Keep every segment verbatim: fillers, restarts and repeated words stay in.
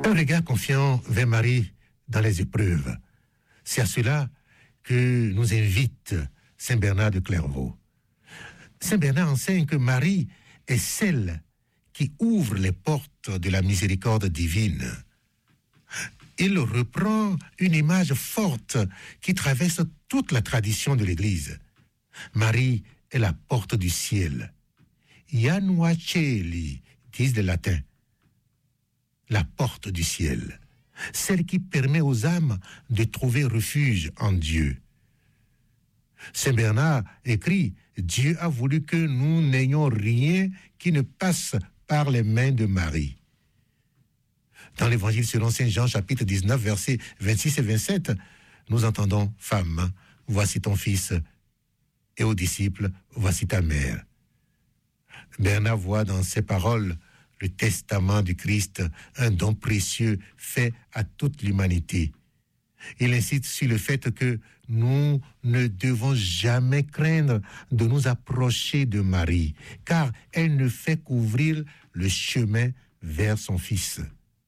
Un regard confiant vers Marie dans les épreuves. C'est à cela que nous invite Saint Bernard de Clairvaux. Saint Bernard enseigne que Marie est celle qui ouvre les portes de la miséricorde divine. Il reprend une image forte qui traverse toute la tradition de l'Église. Marie est la porte du ciel. Janua Coeli, disent les latins. La porte du ciel. Celle qui permet aux âmes de trouver refuge en Dieu. Saint Bernard écrit « Dieu a voulu que nous n'ayons rien qui ne passe par les mains de Marie ». Dans l'Évangile selon Saint Jean, chapitre dix-neuf, versets vingt-six et vingt-sept, nous entendons « Femme, voici ton fils » et aux disciples « Voici ta mère ». Bernard voit dans ces paroles le testament du Christ, un don précieux fait à toute l'humanité. Il insiste sur le fait que nous ne devons jamais craindre de nous approcher de Marie, car elle ne fait qu'ouvrir le chemin vers son Fils.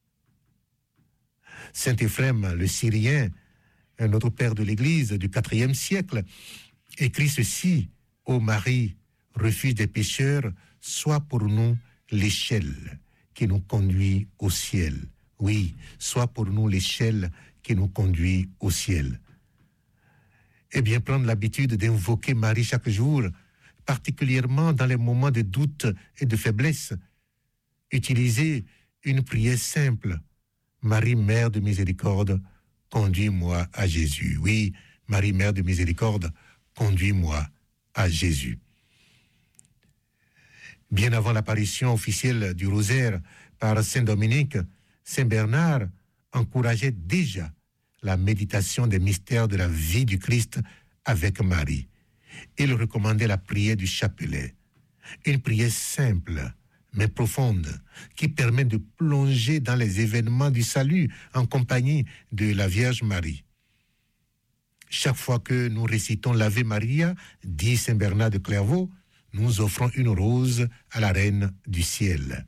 Saint Éphrem, le Syrien, un autre père de l'Église du quatrième siècle, écrit ceci: « Ô Marie, refuge des pécheurs, sois pour nous l'échelle qui nous conduit au ciel. » Oui, sois pour nous l'échelle qui nous conduit au ciel. Eh bien, prendre l'habitude d'invoquer Marie chaque jour, particulièrement dans les moments de doute et de faiblesse. Utiliser une prière simple. Marie, Mère de miséricorde, conduis-moi à Jésus. Oui, Marie, Mère de miséricorde, conduis-moi à Jésus. Bien avant l'apparition officielle du rosaire par Saint Dominique, Saint Bernard encourageait déjà la méditation des mystères de la vie du Christ avec Marie. Il recommandait la prière du chapelet, une prière simple mais profonde qui permet de plonger dans les événements du salut en compagnie de la Vierge Marie. Chaque fois que nous récitons l'Ave Maria, dit Saint Bernard de Clairvaux, nous offrons une rose à la Reine du ciel.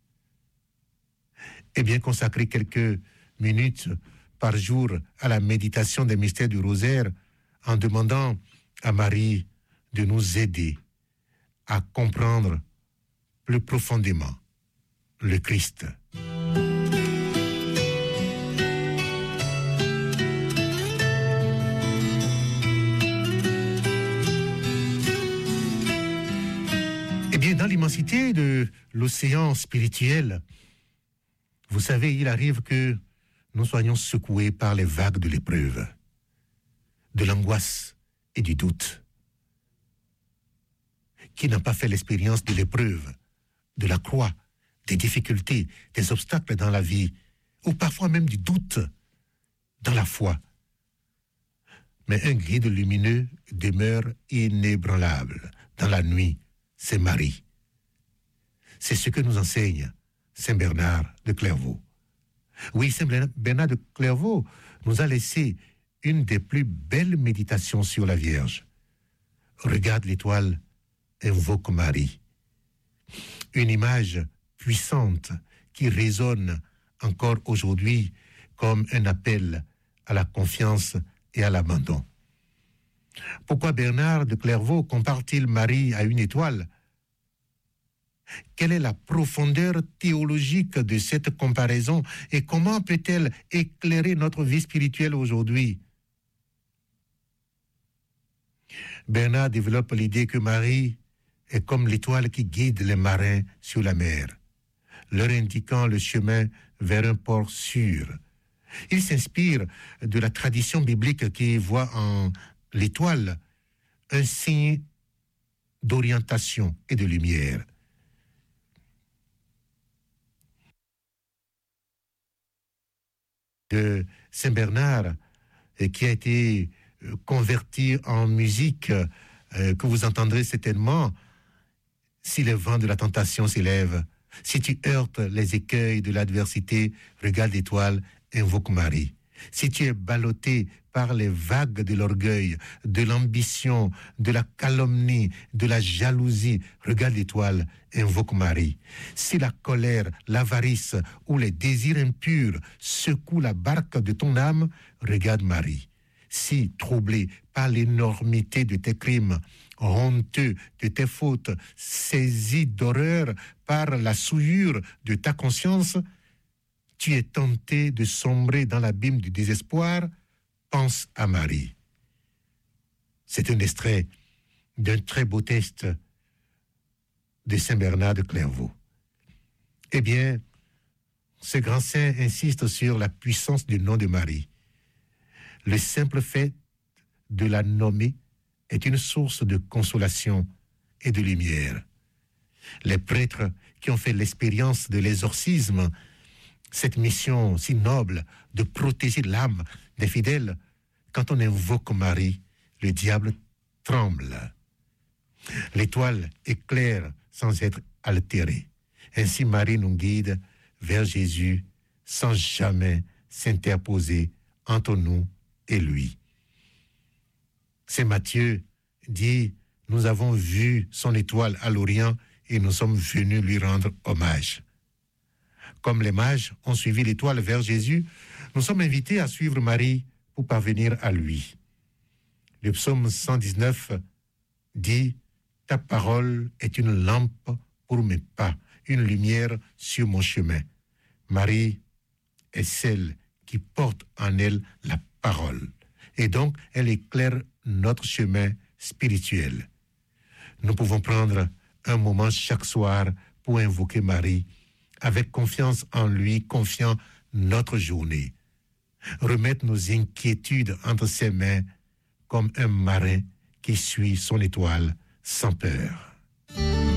Eh bien, consacrer quelques minutes par jour à la méditation des mystères du rosaire en demandant à Marie de nous aider à comprendre plus profondément le Christ. Eh bien, dans l'immensité de l'océan spirituel, vous savez, il arrive que nous soyons secoués par les vagues de l'épreuve, de l'angoisse et du doute. Qui n'a pas fait l'expérience de l'épreuve, de la croix, des difficultés, des obstacles dans la vie, ou parfois même du doute dans la foi. Mais un guide lumineux demeure inébranlable dans la nuit, c'est Marie. C'est ce que nous enseigne Saint Bernard de Clairvaux. Oui, Saint Bernard de Clairvaux nous a laissé une des plus belles méditations sur la Vierge. Regarde l'étoile, invoque Marie. Une image puissante qui résonne encore aujourd'hui comme un appel à la confiance et à l'abandon. Pourquoi Bernard de Clairvaux compare-t-il Marie à une étoile? Quelle est la profondeur théologique de cette comparaison et comment peut-elle éclairer notre vie spirituelle aujourd'hui? Bernard développe l'idée que Marie est comme l'étoile qui guide les marins sur la mer, leur indiquant le chemin vers un port sûr. Il s'inspire de la tradition biblique qui voit en l'étoile un signe d'orientation et de lumière. De Saint Bernard, qui a été converti en musique, que vous entendrez certainement, si le vent de la tentation s'élève, si tu heurtes les écueils de l'adversité, regarde l'étoile, invoque Marie. Si tu es ballotté par les vagues de l'orgueil, de l'ambition, de la calomnie, de la jalousie, regarde l'étoile, invoque Marie. Si la colère, l'avarice ou les désirs impurs secouent la barque de ton âme, regarde Marie. Si, troublé par l'énormité de tes crimes, honteux de tes fautes, saisi d'horreur par la souillure de ta conscience, tu es tenté de sombrer dans l'abîme du désespoir, pense à Marie. C'est un extrait d'un très beau texte de Saint Bernard de Clairvaux. Eh bien, ce grand saint insiste sur la puissance du nom de Marie. Le simple fait de la nommer est une source de consolation et de lumière. Les prêtres qui ont fait l'expérience de l'exorcisme, cette mission si noble de protéger l'âme des fidèles, quand on invoque Marie, le diable tremble. L'étoile éclaire sans être altérée. Ainsi Marie nous guide vers Jésus sans jamais s'interposer entre nous et lui. Saint Matthieu dit, nous avons vu son étoile à l'Orient et nous sommes venus lui rendre hommage. Comme les mages ont suivi l'étoile vers Jésus, nous sommes invités à suivre Marie pour parvenir à lui. Le psaume cent dix-neuf dit « Ta parole est une lampe pour mes pas, une lumière sur mon chemin. » Marie est celle qui porte en elle la parole. Et donc, elle éclaire notre chemin spirituel. Nous pouvons prendre un moment chaque soir pour invoquer Marie, avec confiance en lui, confiant notre journée. Remettre nos inquiétudes entre ses mains comme un marin qui suit son étoile sans peur.